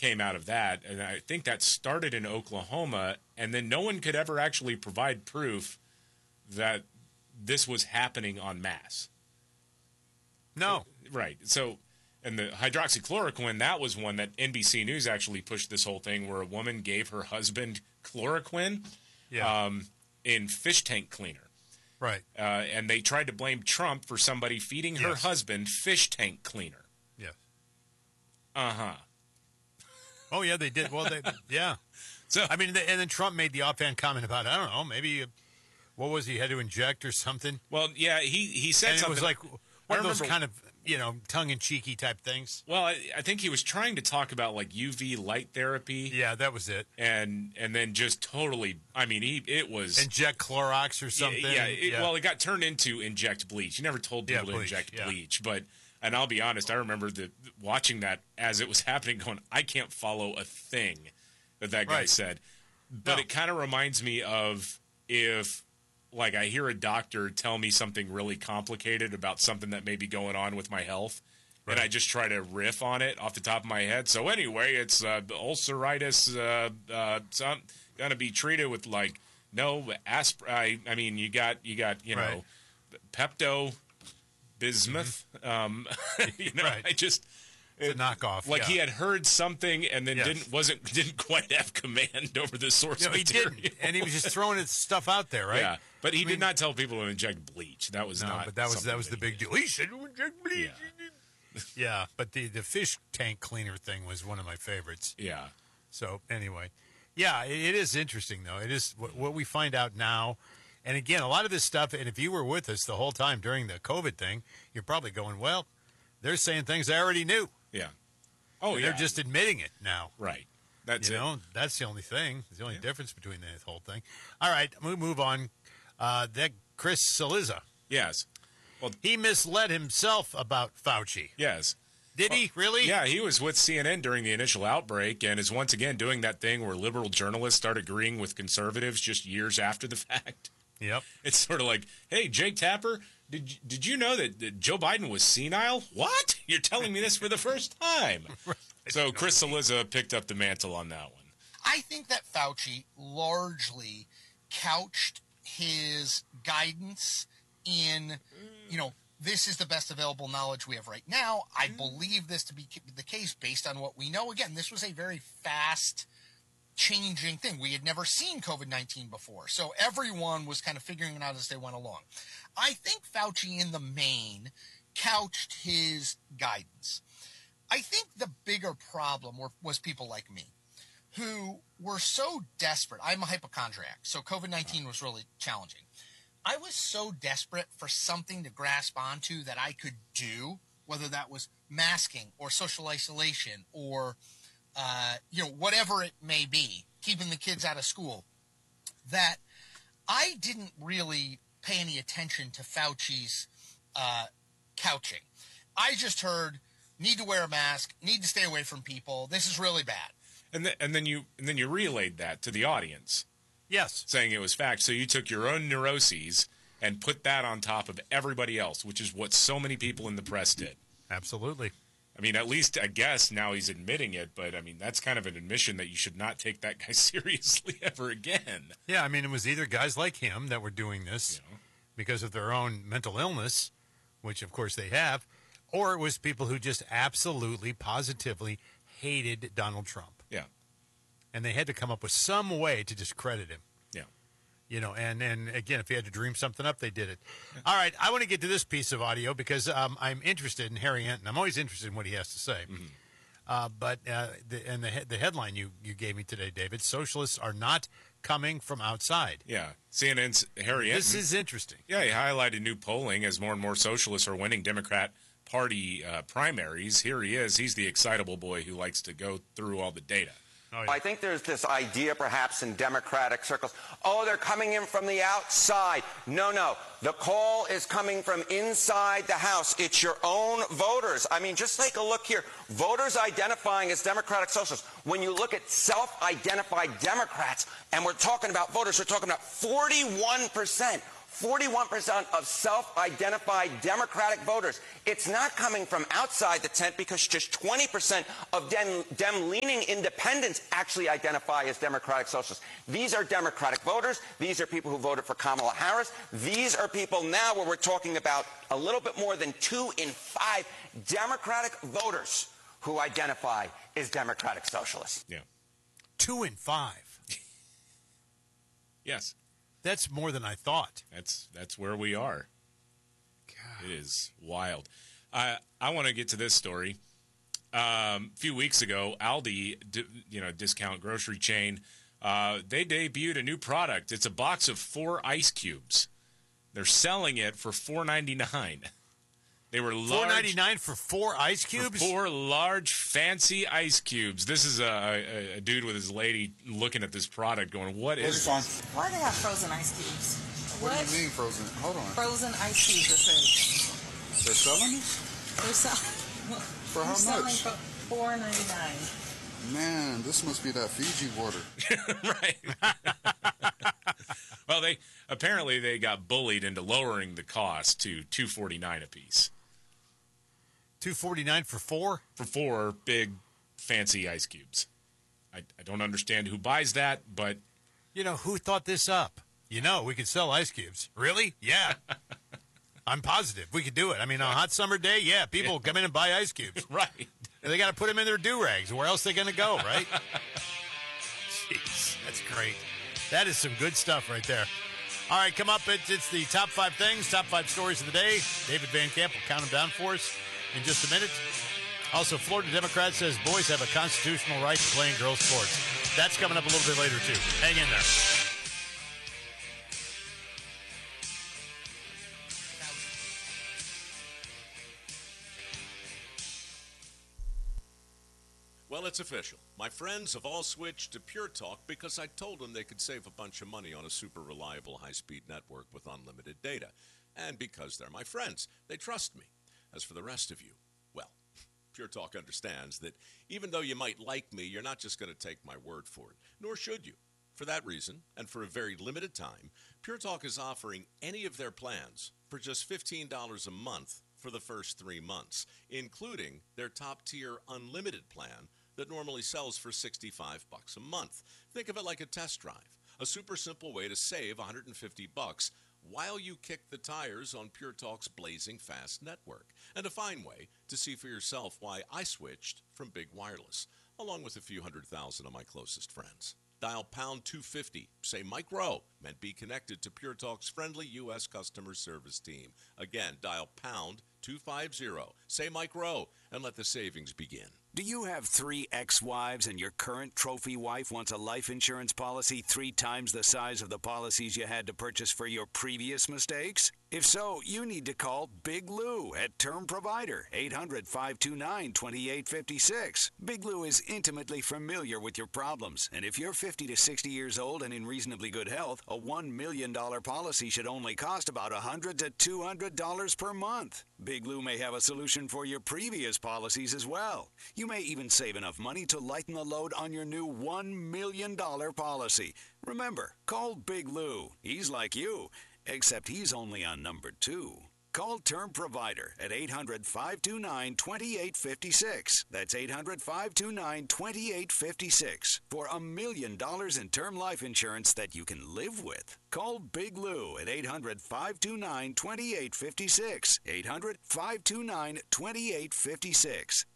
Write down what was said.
came out of that, and I think that started in Oklahoma, and then no one could ever actually provide proof that this was happening en masse. No. Right. So, and the hydroxychloroquine, that was one that NBC News actually pushed this whole thing where a woman gave her husband chloroquine in fish tank cleaner. Right. And they tried to blame Trump for somebody feeding her husband fish tank cleaner. Yes. Uh-huh. Oh, yeah, they did. Well, yeah. So, I mean, and then Trump made the offhand comment about, I don't know, maybe, what was he had to inject or something? Well, yeah, he said and something. It was like one of those kind of, tongue-in-cheeky type things. Well, I think he was trying to talk about, like, UV light therapy. Yeah, that was it. And then just totally, I mean, it was... Inject Clorox or something. Well, it got turned into inject bleach. You never told people to inject bleach, but... And I'll be honest, I remember watching that as it was happening going, I can't follow a thing that guy said. But it kind of reminds me of if, like, I hear a doctor tell me something really complicated about something that may be going on with my health, and I just try to riff on it off the top of my head. So anyway, it's ulceritis, going to be treated with, like, no aspirin. I mean, you got know, Pepto Bismuth, I just it's a knockoff. Like he had heard something and then didn't quite have command over the source material. He didn't, and he was just throwing his stuff out there, right? Yeah, but he did not tell people to inject bleach. That was not. But that was the big deal. He said to inject bleach. Yeah, but the fish tank cleaner thing was one of my favorites. Yeah. So anyway, it is interesting though. It is what we find out now. And again, a lot of this stuff, and if you were with us the whole time during the COVID thing, you're probably going, well, they're saying things I already knew. Yeah. Oh, and they're just admitting it now. Right. That's it. That's the only thing. It's the only difference between the whole thing. All right, we'll move on. That Chris Cillizza. Yes. Well, he misled himself about Fauci. Yes. Did he really? Yeah, he was with CNN during the initial outbreak and is once again doing that thing where liberal journalists start agreeing with conservatives just years after the fact. Yep. It's sort of like, hey, Jake Tapper, did you know that Joe Biden was senile? What? You're telling me this for the first time. So Chris Cillizza picked up the mantle on that one. I think that Fauci largely couched his guidance in, this is the best available knowledge we have right now. I believe this to be the case based on what we know. Again, this was a very fast changing thing. We had never seen COVID-19 before. So everyone was kind of figuring it out as they went along. I think Fauci in the main couched his guidance. I think the bigger problem was people like me who were so desperate. I'm a hypochondriac, so COVID-19 was really challenging. I was so desperate for something to grasp onto that I could do, whether that was masking or social isolation or whatever it may be, keeping the kids out of school, that I didn't really pay any attention to Fauci's couching. I just heard, need to wear a mask, need to stay away from people, this is really bad. And then you relayed that to the audience. Yes. Saying it was fact. So you took your own neuroses and put that on top of everybody else, which is what so many people in the press did. Absolutely. I mean, at least I guess now he's admitting it, but I mean, that's kind of an admission that you should not take that guy seriously ever again. Yeah, I mean, it was either guys like him that were doing this because of their own mental illness, which of course they have, or it was people who just absolutely, positively hated Donald Trump. Yeah. And they had to come up with some way to discredit him. Yeah. And again, if he had to dream something up, they did it. Yeah. All right, I want to get to this piece of audio because I'm interested in Harry Enton. I'm always interested in what he has to say. Mm-hmm. But the headline you gave me today, David, socialists are not coming from outside. Yeah. CNN's Harry Enton. This is interesting. Yeah, he highlighted new polling as more and more socialists are winning Democrat Party primaries. Here he is. He's the excitable boy who likes to go through all the data. Oh, yeah. I think there's this idea perhaps in Democratic circles, they're coming in from the outside. No. The call is coming from inside the House. It's your own voters. I mean, just take a look here. Voters identifying as Democratic Socialists. When you look at self-identified Democrats, and we're talking about voters, we're talking about 41%. 41% of self-identified Democratic voters. It's not coming from outside the tent because just 20% of Dem-leaning independents actually identify as Democratic Socialists. These are Democratic voters. These are people who voted for Kamala Harris. These are people now where we're talking about a little bit more than 2 in 5 Democratic voters who identify as Democratic Socialists. Yeah. 2 in 5. Yes. That's more than I thought. That's where we are. God. It is wild. I want to get to this story. A few weeks ago, Aldi, discount grocery chain, they debuted a new product. It's a box of 4 ice cubes. They're selling it for $4.99. They were large. $4.99 for 4 ice cubes? 4 large, fancy ice cubes. This is a dude with his lady looking at this product going, what is this? Why do they have frozen ice cubes? What do you mean frozen? Hold on. Frozen ice cubes, it says. They're selling this? They're selling. For how much? For $4.99. Man, this must be that Fiji water. Right. Well, they got bullied into lowering the cost to $2.49 a piece. $2.49 for 4? For 4 big, fancy ice cubes. I don't understand who buys that, but... Who thought this up? We could sell ice cubes. Really? Yeah. I'm positive. We could do it. I mean, on a hot summer day, yeah, people come in and buy ice cubes. Right. And they got to put them in their do-rags. Where else are they going to go, right? Jeez, that's great. That is some good stuff right there. All right, come up. It's the top 5 things, top 5 stories of the day. David Van Camp will count them down for us in just a minute. Also, Florida Democrat says boys have a constitutional right to play in girls' sports. That's coming up a little bit later, too. Hang in there. Well, it's official. My friends have all switched to Pure Talk because I told them they could save a bunch of money on a super reliable high-speed network with unlimited data. And because they're my friends, they trust me. As for the rest of you, well, Pure Talk understands that even though you might like me, you're not just going to take my word for it, nor should you. For that reason, and for a very limited time, Pure Talk is offering any of their plans for just $15 a month for the first 3 months, including their top-tier unlimited plan that normally sells for $65 a month. Think of it like a test drive, a super simple way to save $150 while you kick the tires on Pure Talk's blazing fast network, and a fine way to see for yourself why I switched from Big Wireless, along with a few 100,000 of my closest friends. Dial pound 250, say Mike Rowe, and be connected to Pure Talk's friendly U.S. customer service team. Again, dial pound 250, say Mike Rowe, and let the savings begin. Do you have 3 ex-wives and your current trophy wife wants a life insurance policy 3 times the size of the policies you had to purchase for your previous mistakes? If so, you need to call Big Lou at Term Provider, 800-529-2856. Big Lou is intimately familiar with your problems, and if you're 50 to 60 years old and in reasonably good health, a $1 million policy should only cost about $100 to $200 per month. Big Lou may have a solution for your previous policies as well. You may even save enough money to lighten the load on your new $1 million policy. Remember, call Big Lou. He's like you, except he's only on number 2. Call Term Provider at 800-529-2856. That's 800-529-2856 for $1 million in term life insurance that you can live with. Call Big Lou at 800-529-2856. 800-529-2856.